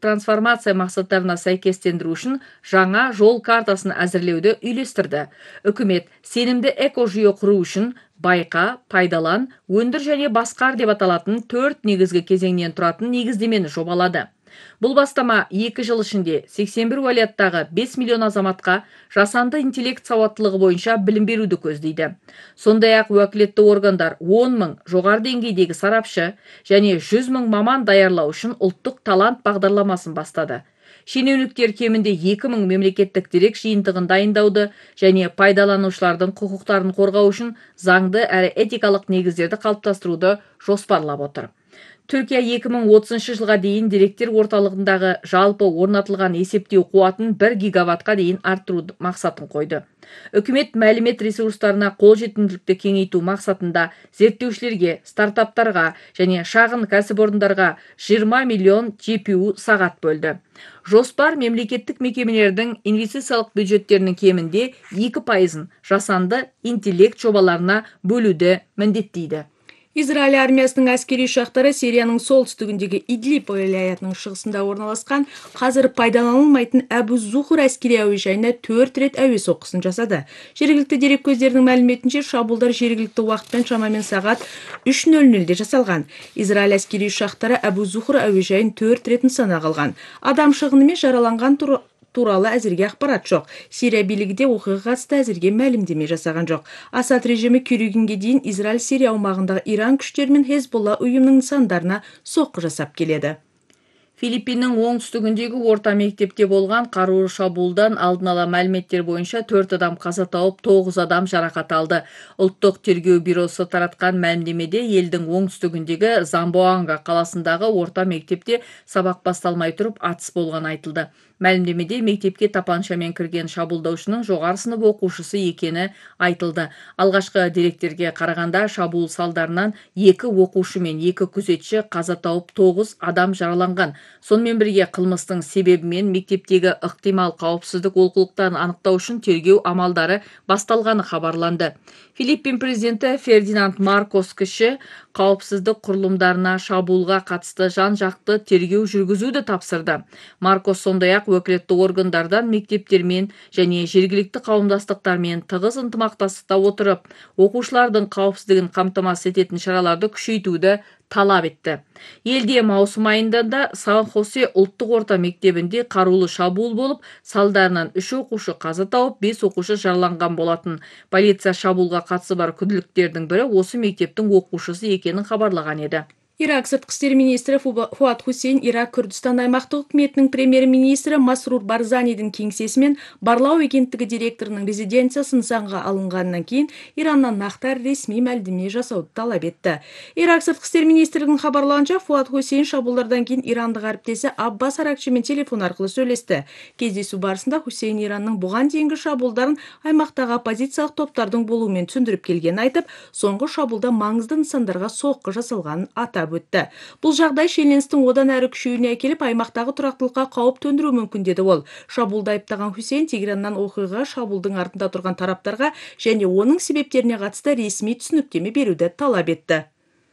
трансформация мақсаттарына сәйкестендіру үшін жаңа жол картасын әзірлеуді үйлестірді. Үкімет сенімді экожүйе құру үшін байқа, пайдалан, өндір және басқар деп аталатын 4 негізгі кезеңнен тұратын негіздемені жобалады. Бұл бастама 2 жыл ішінде 81 уәлаяттағы 5 миллион азаматқа жасанды интеллект сауаттылығы бойынша білім беруді көздейді. Сондай-ақ уәкілетті органдар 10 мың жоғары деңгейдегі сарапшы және 100 мың маман даярлау үшін ұлттық талант бағдарламасын бастады. Шенеуніктер кемінде 2 мың мемлекеттік дерек жиынтығын дайындауды және пайдаланушылардың құқықтарын қорғау үшін заңды әрі этикалық негіздерді қалыптастыруды жоспарлап отыр. Түркия 2030 жылға дейін деректер орталығындағы жалпы орнатылған есептеу қуатын 1 гигаваттқа дейін арттыру мақсатын қойды. Үкімет мәлімет ресурстарына қолжетімділікті кеңейту мақсатында зерттеушілерге, стартаптарға және шағын кәсіпорындарға 20 миллион GPU сағат бөлді. Жоспар мемлекеттік мекемелердің инвестициялық бюджеттерінің кемінде 2%-ын жасанды интеллект жобаларына бөлуді міндеттейді. Израиль армиясының әскери ұшақтары Сирияның солтүстігіндегі Идлиб уәлаятының шығысында орналасқан қазір пайдаланылмайтын Әбу-Зухр әскери әуежайына 4 рет әуе соққысын жасады. Жергілікті дерек көздерінің мәліметінше шабуылдар жергілікті уақытпен шамамен сағат 3:00-де жасалған. Израиль әскери ұшақтары Әбу-Зухр әуежайын 4 рет нысана қалған. Адам шығыны мен жараланған туралы әзірге ақпарат жоқ. Сирия билігі де оқиғаға қатысты әзірге мәлімдеме жасаған жоқ. Асад режимі күйрегенге дейін Израиль Сирия аумағындағы Иран күштері мен Хезболла ұйымының нысандарына соққы жасап келеді. Филиппиннің оңтүстігіндегі орта мектепте болған қарулы шабуылдан алдын ала мәліметтер бойынша 4 адам қаза тауып, 9 адам жарақат алды. Ұлттық тергеу бюросы таратқан мәлімдемеде елдің оңтүстігіндегі Замбоанга қаласындағы орта мектепте сабақ басталмай тұрып атыс болған айтылды. Мәлімдемеде мектепке тапаншамен кірген шабуылдаушының жоғары сынып оқушысы екені айтылды. Алғашқы деректерге қарағанда шабуыл салдарынан 2 оқушы мен 2 күзетші қаза тауып, 9 адам жараланған. Сонымен бірге қылмыстың себебі мен мектептегі ықтимал қауіпсіздік олқылықтарын анықтау үшін тергеу амалдары басталғаны хабарланды. Филиппин президенті Фердинанд Маркос кіші қауіпсіздік құрылымдарына шабуылға қатысты жан-жақты тергеу жүргізуді тапсырды. Маркос сондай-ақ уәкілетті органдардан мектептермен және жергілікті қауымдастықтармен тығыз ынтымақтастықта отырып, оқушылардың қауіпсіздігін қамтамасыз ететін шараларды күшейтуді талап етті. Елде маусым айында да Сан-Хосе ұлттық орта мектебінде қарулы шабуыл болып, салдарынан 3 оқушы қаза тауып, 5 оқушы жараланған болатын. Полиция шабуылға қатысы бар күдіктілердің бірі осы мектептің оқушысы екенін хабарлаған еді. Ирак сыртқы істер министрі Фуад Хусейн Ирак Күрдістан аймақтық үкіметінің премьер-министрі Масрур Барзанидің кеңсесімен барлау агенттігі директорының резиденциясы нысанға алынғаннан кейін Ираннан нақты ресми мәлімдеме жасауды талап етті. Ирак сыртқы істер министрлігінің хабарлауынша Фуад Хусейн шабуылдардан кейін ирандық әріптесі Аббас Аракчимен телефон арқылы сөйлесті. Кездесу барысында Хусейн Иранның бұған дейінгі шабуылдарын аймақтағы оппозициялық топтардың болуымен түсіндіріп келгенін айтып, соңғы шабуылда маңызды нысандарға соққы жасалғанын атап өтті. Бұл жағдай шиеленістің одан әрі күшеюіне әкеліп, аймақтағы тұрақтылыққа қауіп төндіру мүмкін деді ол. Шабуылды айыптаған Хусейн Тегераннан оқиға шабуылдың артында тұрған тараптарға және оның себептеріне қатысты ресми түсініктеме беруді талап етті.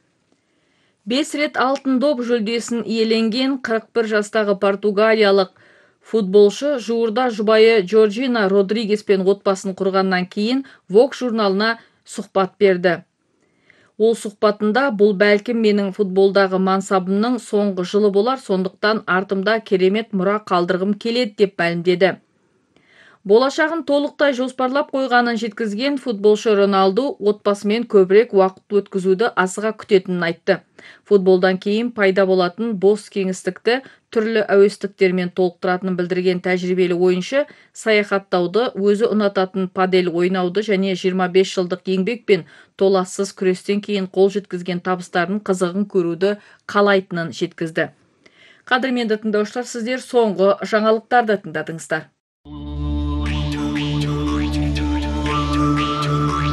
5 рет алтын доп жүлдесін иеленген 41 жастағы португалиялық футболшы жуырда жұбайы Джорджина Родригеспен отбасын құрғаннан кейін Vogue журналына сұхбат берді. Ол сұхбатында бұл бәлкім менің футболдағы мансабымның соңғы жылы болар, сондықтан артымда керемет мұра қалдырғым келеді деп мәлімдеді. Болашағын толықтай жоспарлап қойғанын жеткізген футболшы Роналду отбасымен көбірек уақыт өткізуді асыға күтетінін айтты. Футболдан кейін пайда болатын бос кеңістікті түрлі әуестіктермен толықтыратынын білдірген тәжірибелі ойыншы саяхаттауды, өзі ұнататын падел ойнауды және 25 жылдық еңбек пен толассыз күрестен кейін қол жеткізген табыстарын қызығын көруді қалайтынын жеткізді. Қадірменді тыңдаушылар, сіздер соңғы жаңалықтарды тыңдадыңыздар.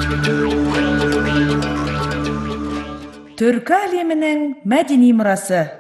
Түркі әлемінің мәдени мұрасы.